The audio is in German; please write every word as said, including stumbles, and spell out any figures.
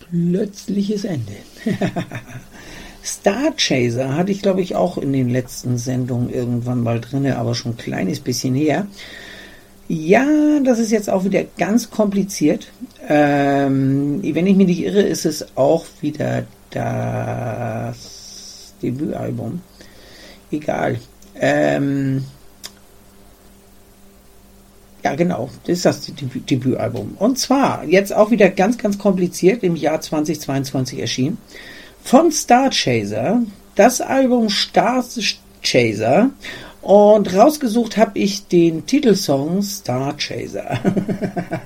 Plötzliches Ende. Star Chaser hatte ich, glaube ich, auch in den letzten Sendungen irgendwann mal drin, aber schon ein kleines bisschen her. Ja, das ist jetzt auch wieder ganz kompliziert. Ähm, wenn ich mich nicht irre, ist es auch wieder das Debütalbum. Egal. Ähm, ja, genau, das ist das Debü- Debütalbum. Und zwar jetzt auch wieder ganz, ganz kompliziert, im Jahr zweitausendzweiundzwanzig erschienen. Von Star Chaser, das Album Star Chaser. Und rausgesucht habe ich den Titelsong Star Chaser.